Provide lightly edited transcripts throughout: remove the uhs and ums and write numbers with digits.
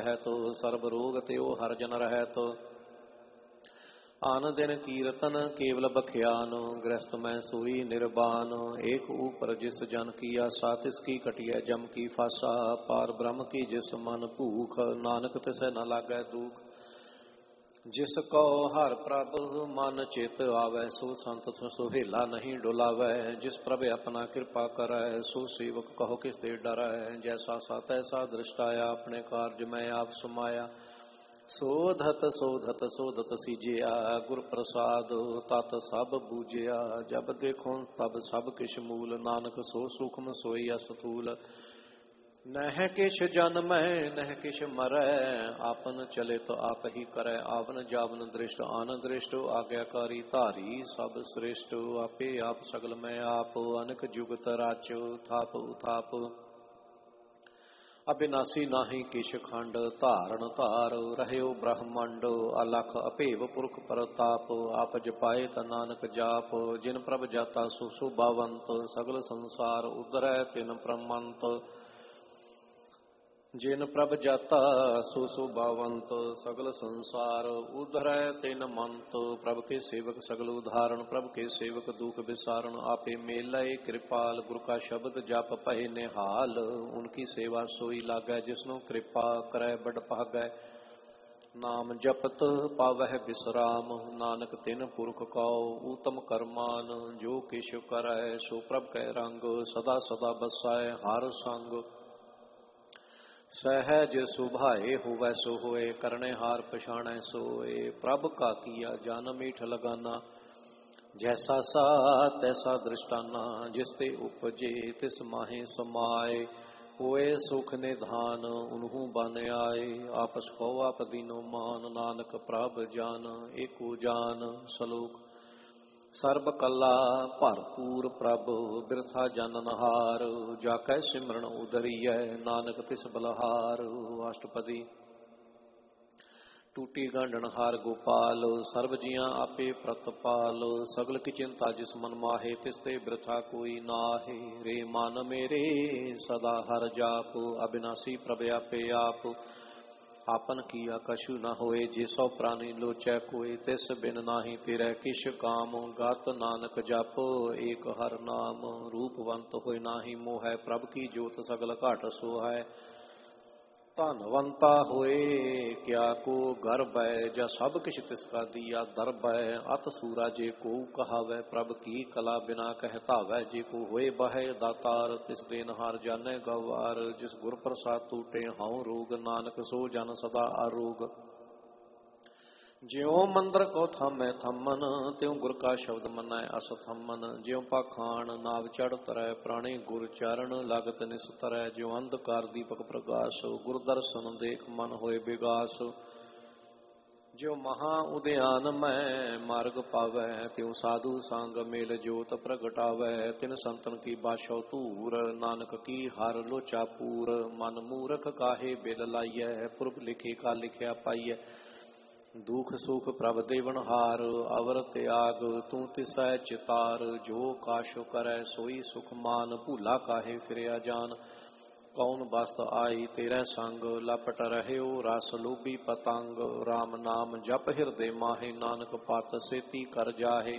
रहत, सर्ब रोग त्यो हर जन रहत। आन दिन कीर्तन केवल बख्यान, गृहस्थ मैं सोई निर्बान। एक ऊपर जिस जन की आशा, तिसकी कटिय जम की फासा। पार ब्रह्म की जिस मन भूख, नानक तिसै न लागै दुख। जिस को हर प्रभ मन चित आवै, सो संत सुहेला नहीं डुलावै। जिस प्रभ अपना कृपा करै, सो सेवक कहो किस दे डरै। जैसा सा तैसा दृष्टाया, अपने कार्य में आप समाया। सोधत सोधत सोधत सीजिया, गुर प्रसाद तत सब बूझिया। जब देखो तब सब किश मूल, नानक सो सूक्ष्म सोई अस्थूल। नह किश जन्मै नह किश मरै, आपन चले तो आप ही करै। आवन जावन दृष्ट आन दृष्ट, आज्ञाकारी धारी सब श्रेष्ठ। आपे आप सगल में आप, अनक जुगत राचो थाप उथाप। अविनाशी नाही किश खंड, धारण धार रहयो ब्रह्मंड। अलख अभेव पुरख परताप, आप जपाए त नानक जाप। जिन प्रभ जाता सो शोभावंत, सगल संसार उदरै तिन प्रमंत। जिन प्रभ जाता सो शोभावंत, सगल संसार उधरै तिन मंत। प्रभ के सेवक सगल उदाहरण, प्रभ के सेवक दुख विसारण। आपे मेलय कृपाल, गुरु का शब्द जप पहे निहाल। उनकी सेवा सोई लागै, जिसनु कृपा करै बड़ भागै। नाम जपत पावह विश्राम, नानक तिन पुरख कौ उत्तम करमान। जो किश करै सो प्रभ कै रंग, सदा सदा बसाए हर संग। सहज सुभाए हुवै सो होए, करने हार पछाणै सोए। प्रभ का किया जान मीठ लगाना, जैसा सा तैसा दृष्टाना। जिसते उपजे तिस माहे समाए, होए सुख निधान उन्हू बन आए। आपस को आप दीनो मान, नानक प्रभ जान एको जान। सलोक सर्ब कला भरपूर प्रभ, बिरथा जाननहार। जाकै सिमरन उदरिय, नानक तिस बलहार। अष्टपदी टूटी गांडन हार गोपाल, सर्व जिया आपे प्रतपाल। सगल की चिंता जिस मन माहे, तिसते बिरथा कोई नाहे। रे मन मेरे सदा हर जाप, अविनाशी प्रभ आपे आप। आपन किया कछु न होए, जे सौ प्राणी लोचै कोय। तिस बिन नाही तेरै किश काम, गात नानक जप एक हर नाम। रूपवंत होय नाही मोहै, प्रभ की जोत सगल घट सोहै। धनवंता होए क्या को गर्भ है, जा सब किछ तिसका दिया दर्भ है। अत सूरा जे को कहावै, प्रभ की कला बिना कहतावै। जे को होए बहे दातार, तिस देन हार जाने गवार। जिस गुर प्रसाद टूटे हऊँ रोग, नानक सो जन सदा आरोग। ज्यों मंदिर को थामै थमन, त्यों गुर का शब्द मनै असथमन। ज्यों पाखान नाव चढ़ तरै, प्राणी गुर चरण लागत निस्तरै। ज्यों अंधकार दीपक प्रकाश, गुर दर्शन देख मन होए विगास। ज्यों महा उद्यान में मार्ग पावै, त्यों साधु संग मेल जोत प्रगटावै। तिन संतन की बाशौ तूर, नानक की हर लोचा पूर। मन मूरख काहे बिल लाइयै, पुरब लिखे का लिखिया पाइयै। दुख सुख प्रभ देवन हार, अवर त्याग तू तिसै चितार। जो काशो करै सोई सुख मान, भूला काहे फिरया जान। कौन बस्त आई तेरै संग, लपट रहयो रस लोभी पतंग। राम नाम जप हृदय माहे, नानक पत सेती कर जाहे।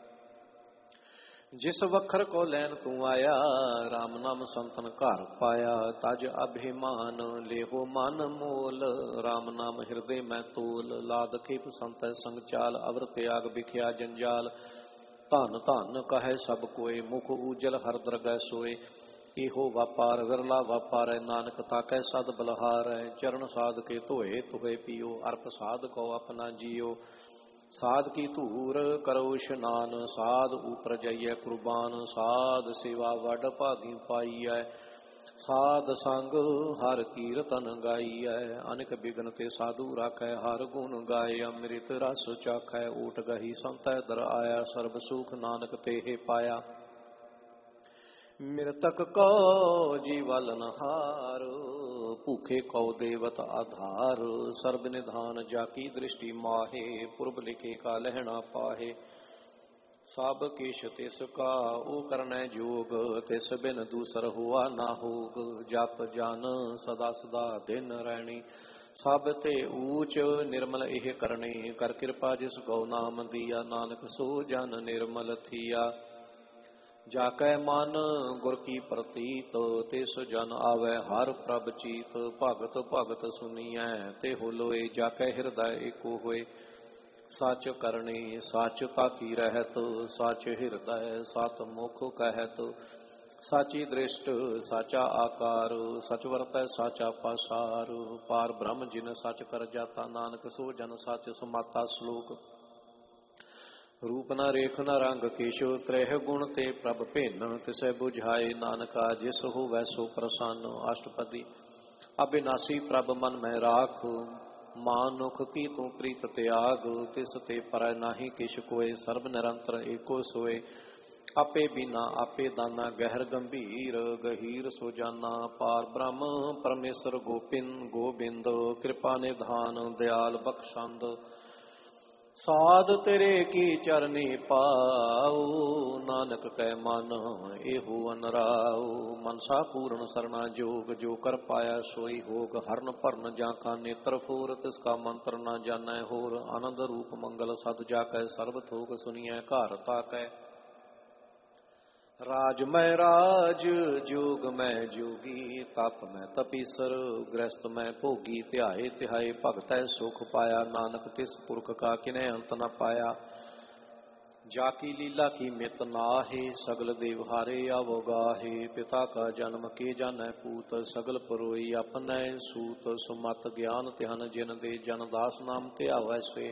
जिस वखर को लैन तू आया, राम नाम संतन घर पाया। तज अभिमान लेहो मन मोल, राम नाम हृदय में तोल। लाद खेप संत संग चाल, अवर त्याग बिख्या जंजाल। धन धन कहे सब कोय, मुख उजल हर दरगह सोए। इहो व्यापार विरला व्यापार है, नानक ताकै सद बलहार है। चरण साध के धोए तुहे पियो, अर्प साध को अपना जियो। साध की धूर करो स्नान, साध ऊपर जाइए कुर्बान। साध सेवा वड भागी पाई है, साध संग हर कीरतन गाई है। अनेक बिघन ते साधु राखै, हर गुण गाय। अमृत रस चाखै, ऊट गही संतै दर आया। सर्ब सुख नानक तेहे पाया, मृतक को जीवलन हार। भूखे कौ देवत आधार, सर्ब निधान जाकी दृष्टि माहे। पुरब लिखे का लहना पाहे, सब किश तिसका ओ करनै जोग। तिस बिन दूसर हुआ ना होग, जप जन सदा सदा दिन रैणी। ਸਭ ਤੇ ਊਚ ਨਿਰਮਲ ਇਹ ਕਰਨੇ, ਕਰ ਕਿਰਪਾ ਜਿਸ ਗਉ ਨਾਮ ਦੀਆ, ਨਾਨਕ ਸੋ ਜਨ ਨਿਰਮਲ ਥੀਆ। ਜਾ ਕੈ ਮਨ ਗੁਰ ਕੀ ਪ੍ਰਤੀਤ, ਤਿਸ ਜਨ ਆਵੈ ਹਰ ਪ੍ਰਭ ਚੀਤ। ਭਗਤ ਭਗਤ ਸੁਨੀਐ ਤੇ ਹੋਲੋਏ, ਜਾ ਕੈ ਹਿਰਦੈ ਏਕੋ ਹੋਏ। ਸੱਚ ਕਰਨੀ ਸੱਚ ਤਾਕੀ ਰਹਿਤ, ਸੱਚ ਹਿਰਦੈ ਸਤ ਮੁਖ ਕਹਿਤ। ਸਾਚੀ ਦ੍ਰਿਸ਼ਟ ਸਾਚਾ ਆਕਾਰ, ਸਚ ਵਰਤੈ ਸਾਚਾ ਪਾਸਾਰ। ਪਾਰ ਬ੍ਰਹਮ ਜਿਨ ਸਚ ਕਰ ਜਾਤਾ, ਨਾਨਕ ਸੋ ਜਨ ਸਚ ਸਮਾਤਾ। ਸ਼ਲੋਕ। ਰੂਪ ਨ ਰੇਖ ਨ ਰੰਗ ਕੇਸ਼ੋ, ਤ੍ਰਹਿ ਗੁਣ ਤੇ ਪ੍ਰਭ ਭਿੰਨ। ਤਿਸੈ ਬੁਝਾਏ ਨਾਨਕਾ, ਜਿਸ ਹੋਵੈ ਸੋ ਪ੍ਰਸੰਨ। ਅਸ਼ਟਪਦੀ। ਅਬਿਨਾਸੀ ਪ੍ਰਭ ਮਨ ਮੈਂ ਰਾਖ, ਮਾਨੁਖ ਕੀ ਤੂੰ ਪ੍ਰੀਤ ਤਿਆਗ। ਤਿਸ ਤੇ ਪਰੈ ਨਾਹੀ ਕਿਛ ਕੋਇ, ਸਰਬ ਨਿਰੰਤਰ ਏਕੋ ਸੋਏ। ਆਪੇ ਬਿਨਾ ਆਪੇ ਦਾਨਾ, ਗਹਿਰ ਗੰਭੀਰ ਗਹੀਰ ਸੋ ਜਾਨਾ। ਪਾਰ ਬ੍ਰਹਮ ਪਰਮੇਸ਼ਰ ਗੋਬਿੰਦ, ਕਿਰਪਾ ਨਿਧਾਨ ਦਿਆਲ ਬਖਸ਼ੰਦ। ਸਾਧ ਤੇਰੇ ਕੀ ਚਰਨੀ ਪਾਉ, ਨਾਨਕ ਕੈ ਮਨ ਇਹੋ ਅਨਰਾਉ। ਮਨਸਾ ਪੂਰਨ ਸਰਣਾ ਜੋਗ, ਜੋ ਕਰ ਪਾਇਆ ਸੋਈ ਹੋਗ। ਹਰਨ ਭਰਨ ਜਾਂ ਕਾ ਨੇਤਰ ਫੋਰ, ਤਿਸ ਕਾ ਮੰਤਰ ਨਾ ਜਾਣੈ ਹੋਰ। ਆਨੰਦ ਰੂਪ ਮੰਗਲ ਸਦ ਜਾ ਕੈ, ਸਰਬ ਥੋਕ ਸੁਨੀਐ ਘਰ ਤਾਕੈ। ਰਾਜ ਮੈਂ ਰਾਜ ਜੋਗ ਮੈਂ ਜੋਗੀ, ਤਪ ਮੈਂ ਤਪੀਸਰ ਗ੍ਰਸਤ ਮੈਂ ਭੋਗੀ। ਧਿਆਏ ਧਿਆਏ ਭਗਤੈ ਸੁਖ ਪਾਇਆ, ਨਾਨਕ ਤਿਸ ਪੁਰਖ ਕਾ ਕਿਨੈ ਅੰਤ ਨ ਪਾਇਆ। ਜਾ ਕੀ ਲੀਲਾ ਕੀ ਮਿਤ ਨਾਹਿ, ਸਗਲ ਦੇਵ ਹਾਰੇ ਆਵੋ ਗਾਹੇ। ਪਿਤਾ ਕਾ ਜਨਮ ਕੇ ਜਾਣੈ ਪੂਤ, ਸਗਲ ਪਰੋਈ ਆਪਣੈ ਸੂਤ। ਸੁਮਤ ਗਿਆਨ ਧਿਆਨ ਜਿਨ ਦੇ, ਜਨ ਦਾਸ ਨਾਮ ਧਿਆਵੈ ਸੇ।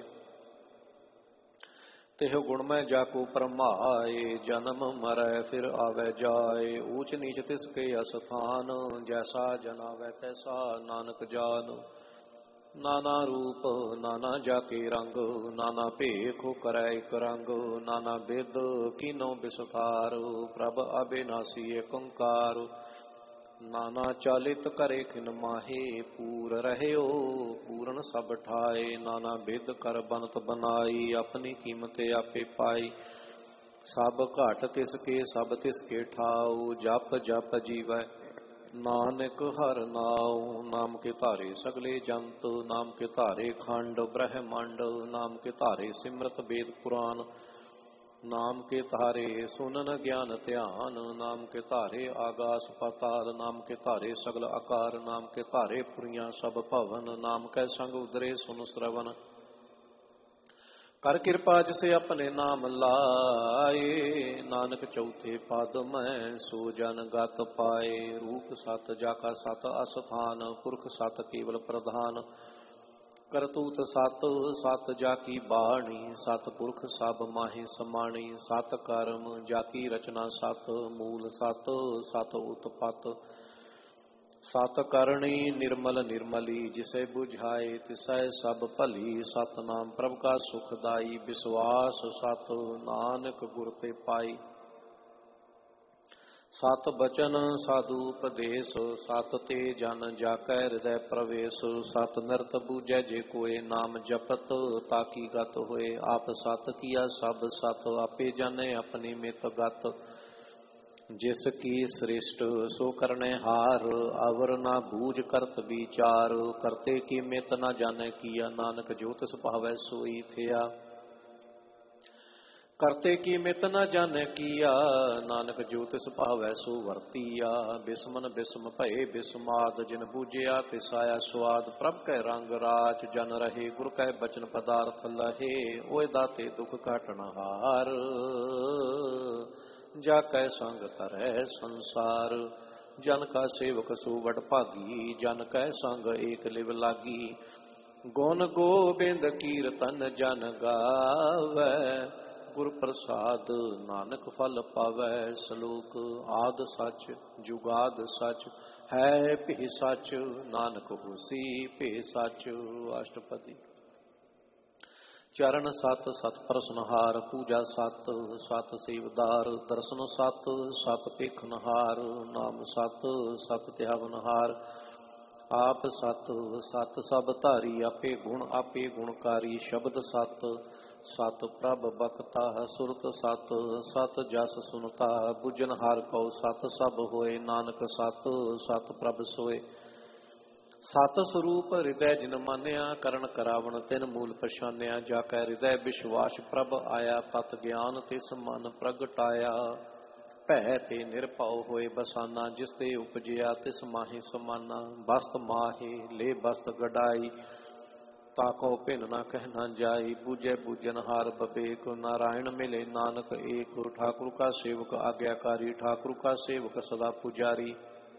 ਤਿਹ ਗੁਣ ਮੈਂ ਜਾਕੋ ਪਰਮਾਏ, ਜਨਮ ਮਰੈ ਫਿਰ ਆਵੈ ਜਾਏ। ਊਚ ਨੀਚ ਤਿਸ ਕੇ ਅਸਥਾਨ, ਜੈਸਾ ਜਨ ਆਵੈ ਤੈਸਾ ਨਾਨਕ ਜਾਨ। ਨਾਨਾ ਰੂਪ ਨਾਨਾ ਜਾਕੇ ਰੰਗ, ਨਾਨਾ ਭੇਖ ਕਰੈ ਇਕ ਰੰਗ। ਨਾਨਾ ਬਿਦ ਕੀਨੋ ਬਿਸਥਾਰ, ਪ੍ਰਭ ਅਬਿਨਾਸੀ ਏਕ ਓੰਕਾਰ। ਨਾਨਾ ਚਾਲਿਤ ਕਰੇ ਖਿਨ ਮਾਹੇ, ਪੂਰ ਰਹਿਓ ਪੂਰਨ ਸਭ ਠਾਏ। ਨਾਨਾ ਬਿਦ ਕਰ ਬਨਤ ਬਨਾਈ, ਆਪਣੀ ਕੀਮਤ ਆਪੇ ਪਾਈ। ਸਭ ਘਟ ਤਿਸ ਕੇ ਸਭ ਤਿਸ ਕੇ ਠਾਉ, ਜਪ ਜਪ ਜੀਵੈ ਨਾਨਕ ਹਰਿ ਨਾਉ। ਨਾਮ ਕੇ ਧਾਰੇ ਸਗਲੇ ਜੰਤ, ਨਾਮ ਕੇ ਧਾਰੇ ਖੰਡ ਬ੍ਰਹਮੰਡ। ਨਾਮ ਕੇ ਧਾਰੇ ਸਿਮਰਤ ਵੇਦ ਪੁਰਾਨ, ਨਾਮ ਕੇ ਧਾਰੇ ਸੁਨਨ ਗਿਆਨ ਧਿਆਨ। ਨਾਮ ਕੇ ਧਾਰੇ ਆਗਾਸ ਪਾਤਾਲ, ਨਾਮ ਕੇ ਧਾਰੇ ਸਗਲ ਆਕਾਰ। ਨਾਮ ਕੇ ਧਾਰੇ ਪੁਰੀਆਂ ਸਭ ਭਵਨ, ਨਾਮ ਕੈ ਸੰਗ ਉਦਰੇ ਸੁਨ ਸਰਵਨ। ਕਰ ਕਿਰਪਾ ਜਿਸੇ ਆਪਣੇ ਨਾਮ ਲਾਏ, ਨਾਨਕ ਚੌਥੇ ਪਦ ਮੈਂ ਸੋ ਜਨ ਗਤ ਪਾਏ। ਰੂਪ ਸਤ ਜਾ ਕਾ ਸਤ ਅਸਥਾਨ, ਪੁਰਖ ਸਤ ਕੇਵਲ ਪ੍ਰਧਾਨ। ਕਰਤੂਤ ਸਤ ਸਤ ਜਾ ਕੀ ਬਾਣੀ, ਸਤ ਪੁਰਖ ਸਭ ਮਾਹੀ ਸਮਾਣੀ। ਸਤ ਕਰਮ ਜਾ ਕੀ ਰਚਨਾ ਸਤ, ਮੂਲ ਸਤ ਸਤ ਉਤਪਤ। ਸਤ ਕਰਣੀ ਨਿਰਮਲ ਨਿਰਮਲੀ, ਜਿਸੈ ਬੁਝਾਏ ਤਿਸੈ ਸਭ ਭਲੀ। ਸਤਨਾਮ ਪ੍ਰਭ ਕਾ ਸੁਖਦਾਈ, ਵਿਸਵਾਸ ਸਤ ਨਾਨਕ ਗੁਰ ਤੇ ਪਾਈ। ਸਤ ਬਚਨ ਸਾਧੂ ਉਪਦੇਸ਼, ਸਤ ਤੇ ਜਨ ਜਾ ਕੈ ਹਿਰਦੈ ਪ੍ਰਵੇਸ਼। ਸਤ ਨਿਰਤ ਬੂਝੈ ਜੇ ਕੋਏ, ਨਾਮ ਜਪਤ ਤਾਕੀ ਗਤ ਹੋਏ। ਆਪ ਸਤ ਕੀਆ ਸਭ ਸਤ, ਆਪੇ ਜਾਣੈ ਆਪਣੀ ਮਿਤ ਗਤ। ਜਿਸ ਕੀ ਸ੍ਰਿਸ਼ਟ ਸੋ ਕਰਨੈ ਹਾਰ, ਅਵਰ ਨਾ ਬੂਝ ਕਰਤ ਵਿਚਾਰ। ਕਰਤੇ ਕੀ ਮਿਤ ਨਾ ਜਾਣੈ ਕੀਆ, ਨਾਨਕ ਜੋ ਤਿਸ ਭਾਵੈ ਸੋਈ ਥਿਆ। ਕਰਤੇ ਕੀ ਮਿਤ ਨ ਜਾਣੈ ਕੀਆ, ਨਾਨਕ ਜੋ ਤਿਸ ਭਾਵੈ ਸੋ ਵਰਤੀਆ। ਬਿਸਮਨ ਬਿਸਮ ਭਏ ਬਿਸਮਾਦ, ਜਿਨ ਬੂਝਿਆ ਤਿਸ ਆਇਆ ਸੁਆਦ। ਪ੍ਰਭ ਕੈ ਰੰਗ ਰਾਚ ਜਨ ਰਹੇ, ਗੁਰ ਕੈ ਬਚਨ ਪਦਾਰਥ ਲਹੇ। ਓਏ ਦਾਤੇ ਦੁਖ ਘਾਟਨ ਹਾਰ, ਜਾ ਕੈ ਸੰਗ ਤਰੈ ਸੰਸਾਰ। ਜਨ ਕਾ ਸੇਵਕ ਸੋ ਵਡ ਭਾਗੀ, ਜਨ ਕੈ ਸੰਗ ਏਕ ਲਿਵ ਲਾਗੀ। ਗੁਣ ਗੋਬਿੰਦ ਕੀਰਤਨ ਜਨ ਗਾਵੈ, ਗੁਰ ਪ੍ਰਸਾਦ ਨਾਨਕ ਫਲ ਪਾਵੈ। ਸ਼ਲੋਕ। ਆਦ ਸੱਚ ਜੁਗਾਦ ਸੱਚ, ਹੈ ਭੀ ਸੱਚ ਨਾਨਕ ਹੋਸੀ ਭੀ ਸੱਚ। ਅਸ਼ਟਪਦੀ। ਚਰਨ ਸਤ ਸਤ ਪ੍ਰਸਨਹਾਰ, ਪੂਜਾ ਸਤ ਸਤ ਸੇਵਦਾਰ। ਦਰਸ਼ਨ ਸਤ ਸਤ ਪੇਖਨਹਾਰ, ਨਾਮ ਸਤ ਸਤ ਧਿਆਵਨਹਾਰ। ਆਪ ਸਤ ਸਤ ਸਭ ਧਾਰੀ, ਆਪੇ ਗੁਣਕਾਰੀ। ਸ਼ਬਦ ਸਤ ਸਤ ਪ੍ਰਭ ਬਖਤਾ, ਸੁਰਤ ਸਤ ਸਤ ਜਸ ਸੁਨਤਾ। ਬੁਝਨ ਹਾਰ ਕਉ ਸਤ ਸਭ ਹੋਏ, ਨਾਨਕ ਸਤ ਸਤ ਪ੍ਰਭ ਸੋਏ। ਸਤ ਸਰੂਪ ਹਿਰਦੈ ਜਿਨ ਮਾਨਿਆ ਕਰਨ ਕਰਾਵਣ ਤਿਨ ਮੂਲ ਪਛਾਨਿਆ ਜਾ ਕੈ ਹਿਰਦੈ ਵਿਸ਼ਵਾਸ ਪ੍ਰਭ ਆਇਆ ਤਤ ਗਿਆਨ ਤਿਸ ਮਨ ਪ੍ਰਗਟਾਇਆ ਭੈ ਤੇ ਨਿਰਭਉ ਹੋਏ ਬਸਾਨਾ ਜਿਸ ਤੇ ਉਪਜਿਆ ਤਿਸ ਮਾਹੀ ਸਮਾਨਾ ਬਸਤ ਮਾਹੇ ਲੈ ਬਸਤ ਗਡਾਈ ਤਾਕੋ ਭਿੰਨ ਨਾ ਕਹਿ ਨਾ ਜਾਈ ਬੂਝੈ ਬੂਝਨ ਹਾਰ ਬਬੇਕ ਨਾਰਾਇਣ ਮਿਲੇ ਨਾਨਕ ਏਕ ठाकुर का सेवक आज्ञाकारी ठाकुर का सेवक सदा पुजारी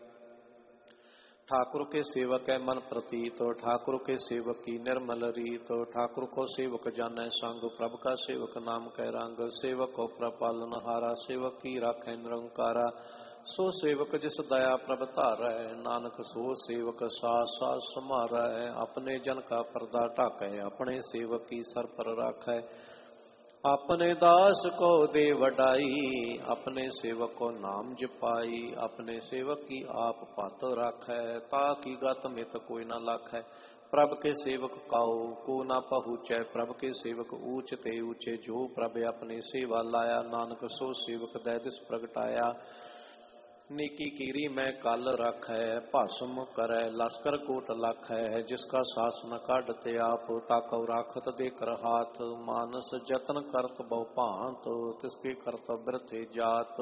ठाकुर के सेवक है मन प्रतीत ठाकुर के सेवक की निर्मल रीत ठाकुर को सेवक जानै संग प्रभु का सेवक नाम कै रंग सेवक को प्रपालन हारा सेवक की राखै निरंकारा सो सेवक जिस दया प्रभ धारै नानक सो सेवक सास सास समारै अपने जन का पर्दा ढाकै अपने सेवक की सर पर राखै अपने दास को दे वडाई अपने सेवक को नाम जपाई अपने सेवक की आप पत राखै ताकि गत मित कोई न लाखै प्रभ के सेवक काओ को ना पहुँचै प्रभ के सेवक ऊंच ते ऊंचे जो प्रभ अपने सेवा लाया नानक सो सेवक दै दिस प्रगटाया नीकी कीरी मैं कल रखै भस्म करै लश्कर कोट लखै जिसका सास न काढ़ते आप ताकौ राखत दे कर हाथ मानस जतन करत बहु भांत तिसके करत बिरथे जात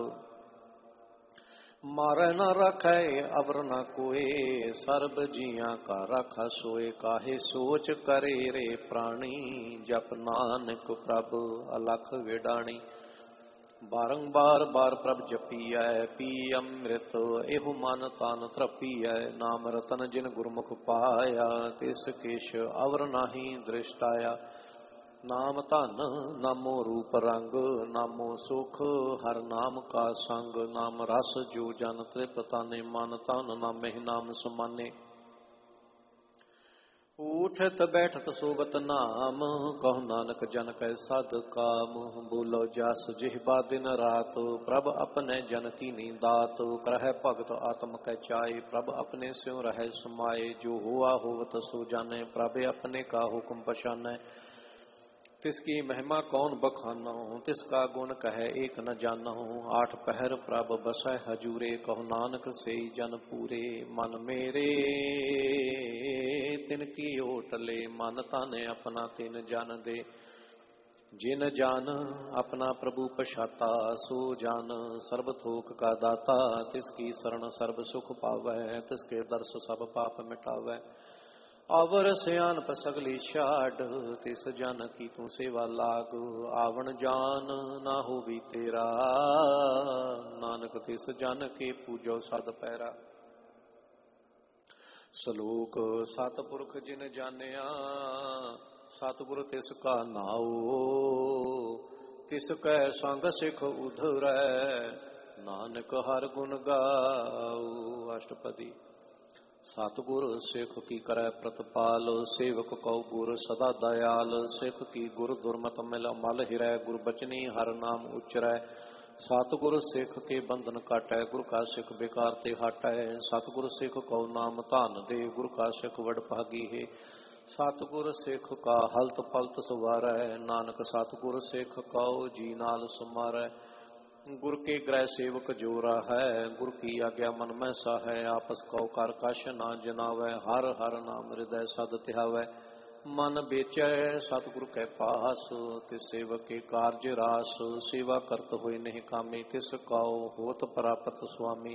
मारै न रखै अवर न कोय सर्ब जियां का रखा सोए काहे सोच करे रे प्राणी जप नानक प्रभ अलख विडाणी बारंबार बार प्रभ जपीऐ पी अमृत एहु मन तन तृपीऐ नाम रतन जिन गुरमुख पाया तिस केश अवर नाही दृष्टाया नाम धन नामो रूप रंग नामो सुख हर नाम का संग नाम रस जो जन तृपताने मन तन नामे नाम समाने उठत बैठत सोबत नाम कहु नानक जन कै साध काम बोलो जस जिह्वा दिन रात प्रभ अपने जन की दात करह भगत आत्म कै चाय प्रभ अपने स्यों रह समाये जो हुआ होवत सो जाने प्रभ अपने का हुक्म पछानै तिसकी महिमा कौन बखानो तिसका गुण कहे एक न जानो आठ पहर प्रभ बसै हजूरे कहु नानक से जन पूरे मन मेरे तिनकी ओटले मन तन अपना तिन जन दे जिन जान अपना प्रभु पछाता सो जान सर्ब थोक का दाता तिसकी शरण सर्ब सुख पावै तिसके दर्श सब पाप मिटावै आवर सियानप सगली छाड़ तिस जन की तू सेवा लाग आवन जान ना होवी तेरा नानक तिस जन के पूजो सद पैरा सलोक सतपुरख जिन जानिया सतगुर तिस का नाओ तिस कै संग सिख उधरै नानक हर गुण गाओ अष्टपदी सतगुर सिख की करै प्रतपाल सेवक कौ गुर सदा दयाल सिख की गुर दुर्मत मिल मल हिरै गुर बचनी हर नाम उचरै सतगुर सिख के बंधन काटै गुर का सिख बेकार ते हटै सतगुर सिख कौ नाम धन दे गुर का सिख वड भागी है सतगुर सिख का हलत पलत सवारै नानक सतगुर सिख कौ जी नाल समारै गुर के ग्रह सेवक जोरा है गुर की आज्ञा मन में साहै आपस कौ कर कश ना जनावै हर हर नाम हृदय सद ध्यावै मन बेचै सतगुर कै पास तिस सेवक के कारज रास सेवा करत होए नहीं कामी तिस काओ होत प्राप्त स्वामी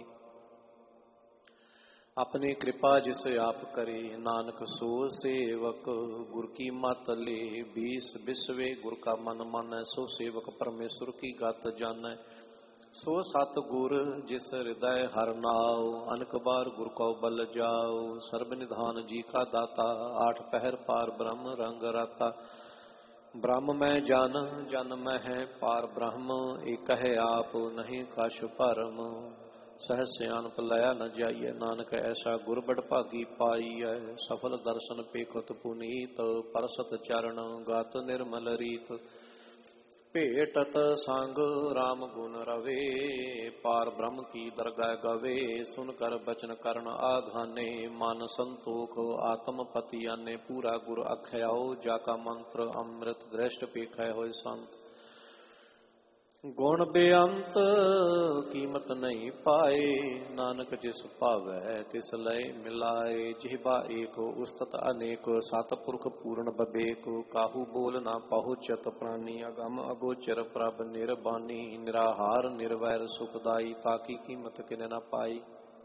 अपनी कृपा जिस आप करे नानक सो सेवक गुर की मत ले बीस बिसवे गुर का मन मानै सो सेवक परमेश्वर की गत जानै सो सतगुर जिस हृदय हर नाव अनक बार गुर को बल जाओ सर्ब निधान जी का दाता आठ पहर पार ब्रह्म रंग राता ब्रह्म में जन जन में है पार ब्रह्म एक है आप नहीं कछ परम सहज सियानप लया न जाइए नानक ऐसा गुर बड़ भागी पाई है सफल दर्शन पेखत पुनीत परसत चरण गात निर्मल रीत भेटत संग राम गुण रवे पार ब्रह्म की दरगाह गवे सुनकर बचन करण आघाने मन संतोख आत्म पति आने पूरा गुर अख्याओ जाका मंत्र अमृत दृष्ट पेखै होय संत ਗੁਣ ਬੇਅੰਤ ਕੀਮਤ ਨਹੀਂ ਪਾਏ, ਨਾਨਕ ਜਿਸ ਭਾਵੈ ਤਿਸ ਲਏ ਮਿਲਾਏ। ਜਿਹਬਾ ਏਕ ਉਸਤਤ ਅਨੇਕ, ਸਤਿਪੁਰਖ ਪੂਰਨ ਬਬੇਕ। ਕਾਹੂ ਬੋਲ ਨਾ ਪਹੁੰਚਤ ਪ੍ਰਾਨੀ, ਅਗਮ ਅਗੋਚਰ ਪ੍ਰਭ ਨਿਰਬਾਨੀ। ਨਿਰਾਹਾਰ ਨਿਰਵੈਰ ਸੁਖਦਾਈ, ਤਾਕੀ ਕੀਮਤ ਕਿਨੇ ਨਾ ਪਾਈ।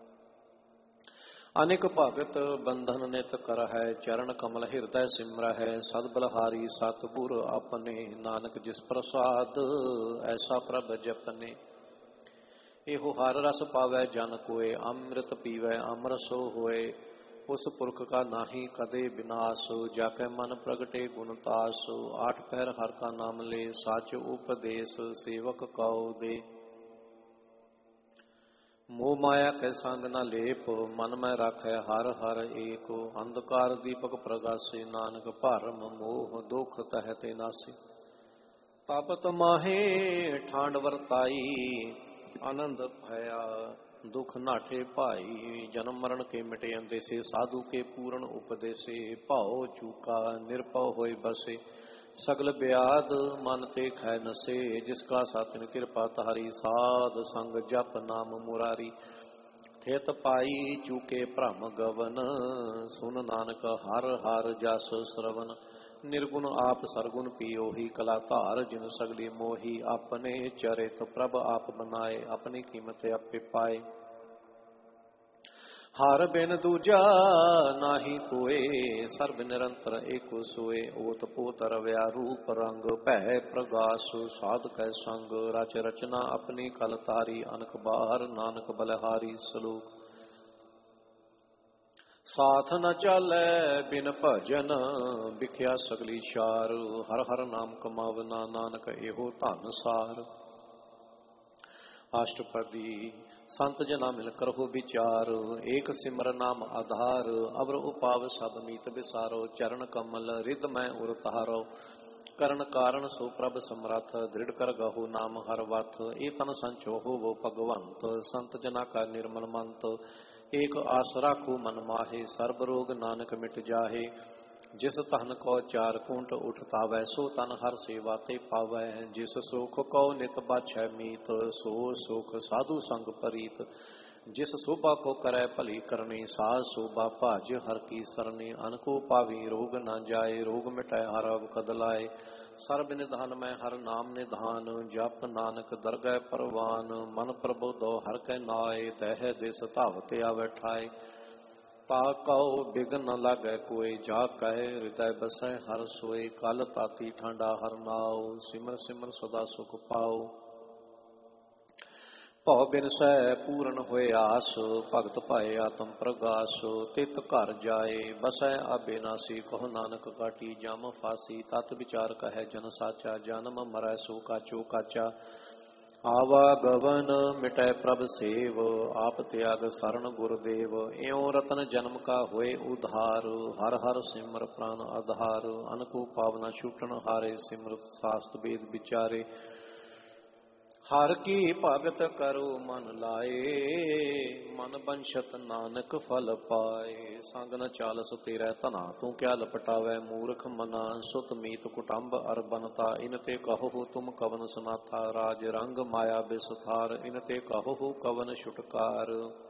ਅਨੇਕ ਭਗਤ ਬੰਧਨ ਨਿਤ ਕਰ ਹੈ, ਚਰਨ ਕਮਲ ਹਿਰਦੈ ਸਿਮਰਹਿ। ਸਦ ਬਲਹਾਰੀ ਸਤਿਗੁਰ ਆਪਣੇ, ਨਾਨਕ ਜਿਸ ਪ੍ਰਸਾਦ ਐਸਾ ਪ੍ਰਭ ਜਪਨੇ। ਇਹੋ ਹਰ ਰਸ ਪਾਵੈ ਜਨ ਕੋਏ, ਅੰਮ੍ਰਿਤ ਪੀਵੈ ਅੰਮ੍ਰਿਤਸੋ ਹੋਏ। ਉਸ ਪੁਰਖ ਕਾ ਨਾਹੀ ਕਦੇ ਬਿਨਾਸ਼, ਜਾਕੈ ਮਨ ਪ੍ਰਗਟੇ ਗੁਣ ਤਾਸ। ਆਠ ਪਹਿਰ ਹਰ ਕਾ ਨਾਮ ਲੈ, ਸਚ ਉਪਦੇਸ਼ ਸੇਵਕ ਕਉ ਦੇ। ਮੋਹ ਮਾਇਆ ਕੈ ਸੰਗ ਨਾ ਲੇਪ, ਮਨ ਮੈਂ ਰਾਖੈ ਹਰ ਹਰ ਏਕ। ਅੰਧਕਾਰ ਦੀਪਕ ਪ੍ਰਗਾਸੇ, ਨਾਨਕ ਭਰਮ ਮੋਹ ਦੁਖ ਤਹਿ ਤੇ ਨਾਸੇ। ਤਪਤ ਮਾਹੇ ਠਾਂਡ ਵਰਤਾਈ, ਆਨੰਦ ਭਇਆ ਦੁਖ ਨਾਠੇ ਭਾਈ। ਜਨਮ ਮਰਨ ਕੇ ਮਿਟੇ ਅੰਦੇਸੇ, ਸਾਧੂ ਕੇ ਪੂਰਨ ਉਪਦੇਸੇ। ਭਾਉ ਚੂਕਾ ਨਿਰਭਉ ਹੋਏ ਬਸੇ, ਸਗਲ ਬਿਆਦ ਮਨ ਤੇ ਖੈ ਨਸੇ। ਜਿਸ ਕਾ ਸਾਥਨ ਕਿਰਪਾ ਤਾਰੀ, ਸਾਧ ਸੰਗ ਜਪ ਨਾਮ ਮੁਰਾਰੀ। ਥਿਤ ਪਾਈ ਚੂਕੇ ਭ੍ਰਮ ਗਵਨ, ਸੁਨ ਨਾਨਕ ਹਰ ਹਰ ਜਸ ਸਰਵਨ। ਨਿਰਗੁਣ ਆਪ ਸਰਗੁਣ ਪੀਓਹੀ, ਕਲਾ ਧਾਰ ਜਿਨ ਸਗਲੀ ਮੋਹੀ। ਆਪਣੇ ਚਰਿਤ ਪ੍ਰਭ ਆਪ ਬਨਾਏ, ਆਪਣੀ ਕੀਮਤ ਆਪੇ ਪਾਏ। ਹਰ ਬਿਨ ਦੂਜਾ ਨਾਹੀ ਕੋਏ, ਸਰਬ ਨਿਰੰਤਰ ਏਕੋ ਸੋਏ। ਓਤ ਪੋਤ ਰਵਿਆ ਰੂਪ ਰੰਗ, ਭੈ ਪ੍ਰਗਾਸ ਸਾਧ ਕੈ ਸੰਗ। ਰਚ ਰਚਨਾ ਆਪਣੀ ਕਲ ਤਾਰੀ, ਅਨਕ ਬਾਹਰ ਨਾਨਕ ਬਲਿਹਾਰੀ। ਸਲੋਕ ਸਾਥ ਨ ਚਾਲੈ ਬਿਨ ਭਜਨ, ਵਿਖਿਆ ਸਗਲੀ ਸ਼ਾਰ। ਹਰ ਹਰ ਨਾਮ ਕਮਾਵਨਾ, ਨਾਨਕ ਇਹੋ ਧਨ ਸਾਰ। ਅਸ਼ਟਪਦੀ ਸੰਤ ਜਨਾ ਮਿਲ ਕਰਹੁ ਵਿਚਾਰ, ਏਕ ਸਿਮਰ ਨਾਮ ਆਧਾਰ। ਅਵਰ ਉਪਾਵ ਸਭ ਮੀਤ ਵਿਸਾਰੋ, ਚਰਨ ਕਮਲ ਰਿਦ ਮੈਂ ਉਰ ਤਾਰੋ। ਕਰਨ ਕਾਰਨ ਸੋ ਪ੍ਰਭ ਸਮਰੱਥ, ਦ੍ਰਿੜ ਕਰ ਗਹੋ ਨਾਮ ਹਰ ਵਥ। ਇਹ ਤਨ ਸੰਚੋ ਹੋਵੋ ਭਗਵੰਤ, ਸੰਤ ਜਨਾ ਕਾ ਨਿਰਮਲ ਮੰਤ। ਏਕ ਆਸ ਰਾਖੋ ਮਨ ਮਾਹੇ, ਸਰਬ ਰੋਗ ਨਾਨਕ ਮਿਟ ਜਾਹੇ। ਜਿਸ ਤਨ ਕੋ ਚਾਰ ਕੁੰਟ ਉਠ ਤਾਵੈ, ਸੋ ਤਨ ਹਰ ਸੇਵਾ ਤੇ ਪਾਵੈ। ਜਿਸ ਸੁਖ ਕੋ ਨਿਤ ਬਾਛੈ ਮੀਤ, ਸੋ ਸੁਖ ਸਾਧੂ ਸੰਗ ਪਰੀਤ। ਜਿਸ ਸੋਭਾ ਕੋ ਕਰੈ ਭਲੀ ਕਰਨੀ, ਸਾਧ ਸੋਭਾ ਭਜ ਹਰ ਕੀ ਸਰਨੀ। ਅਨਕੋ ਪਾਵੀ ਰੋਗ ਨ ਜਾਏ, ਰੋਗ ਮਿਟੈ ਹਰ ਅਵਕਦ ਲਾਏ। ਸਰਬ ਨਿਧਾਨ ਮੈਂ ਹਰ ਨਾਮ ਨਿਧਾਨ, ਜਪ ਨਾਨਕ ਦਰਗਹਿ ਪਰਵਾਨ। ਮਨ ਪ੍ਰਬੋਧੋ ਹਰ ਕੈ ਨਾਏ, ਤਹਿ ਦਿਸ ਧਾਵਤ ਆਵੈ ਠਾਏ। ਤਾ ਕਉ ਬਿਗਨ ਨ ਲਾਗੈ ਕੋਇ, ਜਾ ਕਹਿ ਹਿਰਦੈ ਬਸੈ ਹਰ ਸੋਏ। ਕਲ ਤਾਤੀ ਠਾਂਡਾ ਹਰ ਨਾਉ, ਸਿਮਰ ਸਿਮਰ ਸਦਾ ਸੁਖ ਪਾਉ। ਭਉ ਬਿਨਸੈ ਪੂਰਨ ਹੋਏ ਆਸ, ਭਗਤ ਪਾਏ ਆਤਮ ਪ੍ਰਗਾਸ। ਤਿਤ ਘਰ ਜਾਏ ਬਸੈ ਅਬਿਨਾਸੀ, ਕਹੋ ਨਾਨਕ ਕਾਟੀ ਜਮ ਫਾਸੀ। ਤਤ ਵਿਚਾਰ ਕਹੈ ਜਨ ਸਾਚਾ, ਜਨਮ ਮਰੈ ਸੋ ਕਾਚੋ ਕਾਚਾ। ਆਵਾਗਵਨ ਮਿਟੈ ਪ੍ਰਭ ਸੇਵ, ਆਪ ਤਿਆਗ ਸਰਣ ਗੁਰਦੇਵ। ਇਉ ਰਤਨ ਜਨਮ ਕਾ ਹੋਏ ਉਧਾਰ, ਹਰ ਹਰ ਸਿਮਰ ਪ੍ਰਾਨ ਆਧਾਰ। ਅਨਕੋ ਪਾਵਨਾ ਛੂਟਣ ਹਾਰੇ, ਸਿਮਰਤ ਸਾਸਤ ਵੇਦ ਵਿਚਾਰੇ। ਹਰ ਕੀ ਭਗਤ ਕਰੋ ਮਨ ਲਾਏ, ਮਨ ਬੰਛਤ ਨਾਨਕ ਫਲ ਪਾਏ। ਸੰਗ ਨ ਚਾਲਸ ਤੇਰੇ ਧਨਾ, ਤੂੰ ਕਿਆ ਲਪਟਾਵੈ ਮੂਰਖ ਮਨਾ। ਸੁਤ ਮੀਤ ਕੁਟੰਬ ਅਰ ਬਨਤਾ, ਇਨ ਤੇ ਕਹੋ ਤੁਮ ਕਵਨ ਸਨਾਥਾ। ਰਾਜ ਰੰਗ ਮਾਇਆ ਬਿਸਥਾਰ, ਇਨ ਤੇ ਕਹੋ ਕਵਨ ਛੁਟਕਾਰ।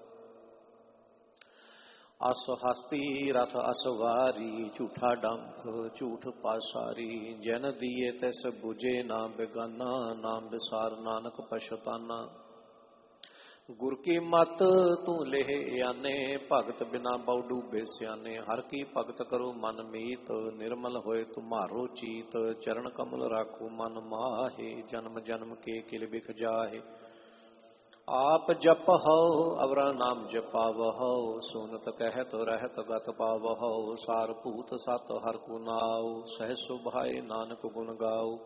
ਅਸ ਹਸਤੀ ਰਥ ਅਸਵਾਰੀ, ਝੂਠਾ ਡੰਭ ਝੂਠ ਪਾਸਾਰੀ। ਜਨ ਦੀਏ ਤਿਸ ਬੁਝੇ ਨਾ ਬਿਗਾਨਾ, ਨਾਮ ਵਿਸਾਰ ਨਾਨਕ ਪਛਤਾਨਾ। ਗੁਰ ਕੀ ਮਤ ਤੂੰ ਲੇਹ ਆਨੇ, ਭਗਤ ਬਿਨਾ ਬਹੁ ਡੂਬੇ ਸਿਆਨੇ। ਹਰ ਕੀ ਭਗਤ ਕਰੋ ਮਨ ਮੀਤ, ਨਿਰਮਲ ਹੋਏ ਤੁਮਾਰੋ ਚੀਤ। ਚਰਨ ਕਮਲ ਰਾਖੋ ਮਨ ਮਾਹੇ, ਜਨਮ ਜਨਮ ਕੇ ਕਿਲ ਬਿਖ ਜਾਹੇ। ਆਪ ਜਪਹੁ ਅਵਰਾ ਨਾਮ ਜਪਾਵਹੁ, ਸੁਨਤ ਕਹਿਤ ਰਹਿਤ ਗਤ ਪਾਵਹੁ। ਸਾਰ ਭੂਤ ਸਤ ਹਰ ਕੋ ਨਾਉ, ਸਹਿ ਸੁਭਾਏ ਨਾਨਕ ਗੁਣ ਗਾਉ।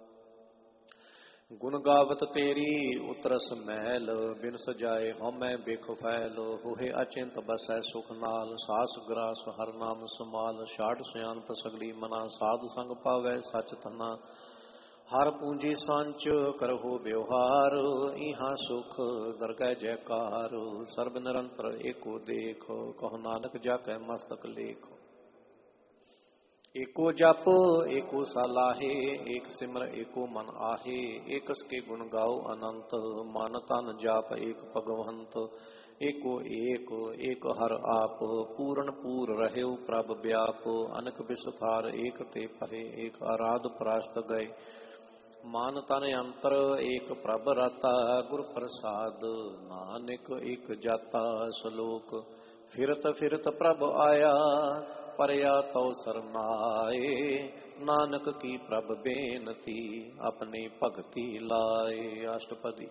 ਗੁਣ ਗਾਵਤ ਤੇਰੀ ਉਤਰਸ ਮਹਿਲ, ਬਿਨ ਸਜਾਏ ਹਉਮੈ ਬਿਖ ਫੈਲ। ਹੋਏ ਅਚਿੰਤ ਬਸੈ ਸੁਖ ਨਾਲ, ਸਾਸ ਗਰਾਸ ਹਰ ਨਾਮ ਸਮਾਲ। ਛਾੜ ਸਿਆਣਪ ਸਗਲੀ ਮਨਾ, ਸਾਧ ਸੰਗ ਪਾਵੈ ਸਚ ਧਨਾ। ਹਰ ਪੂੰਜੀ ਸੰਚ ਕਰਹੁ ਬਿਵਹਾਰ, ਇਹਾਂ ਸੁਖ ਦਰਗਹਿ ਜੈਕਾਰ। ਸਰਬ ਨਿਰੰਤਰ ਏਕੋ ਦੇਖ, ਕਹੋ ਨਾਨਕ ਜਾ ਕੈ ਮਸਤਕ ਲੇਖ। एको जप एको सलाहे, एक सिमर एको मन आहे। एकस के गुण गाओ अनंत, मन तन जाप एक भगवंत। एको एक एक हर आप, पूर्ण पूर रहेउ प्रभ व्याप। अनक बिसुथार एक ते पहे, एक आराध परास्त गए। मान तन अंतर एक प्रभ रता, गुर प्रसाद नानक एक जाता। सलोक फिरत फिरत प्रभ आया, परया तो सरनाए। नानक की प्रभ बेनती, अपनी भगति लाए। अष्टपदी।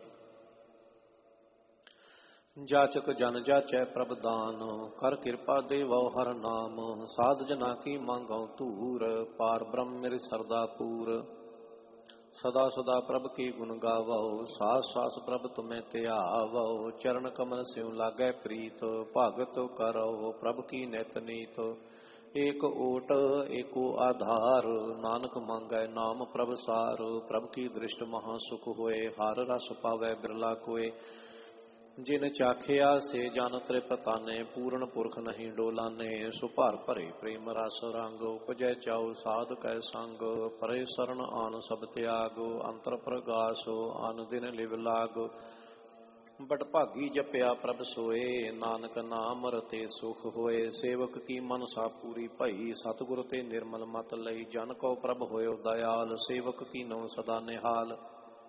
जाचक जन जाचै प्रभ दान, कर कृपा देवो हर नाम। साध जना की मांगो तूर, पार ब्रह्म मेरे सरदा पूर। सदा सदा प्रभ की गुण गावो, सास सास प्रभ तुम्हें त्यावो। चरण कमल स्यों लागै प्रीत, भगत करो प्रभ की नित नीत। एक ओट एको आधार, नानक मांगै नाम प्रभ सार। प्रभ की दृष्ट महा सुख होए, हर रस पावै बिरला कोय। जिन चाखिया से जान त्रिपताने, पूर्ण पुरख नहीं डोलाने। सुभार भरे प्रेम रस रंग, उपजै चाउ साध कै संग। परे शरण आन सब त्याग, अंतर प्रगास आन दिन लिव लाग। बट भागी जपया प्रभ सोए, नानक नाम रते सुख होए। सेवक की मनसा पूरी भई, सतगुर ते निर्मल मत लई। जन को प्रभ होयो दयाल, सेवक की नौ सदा निहाल।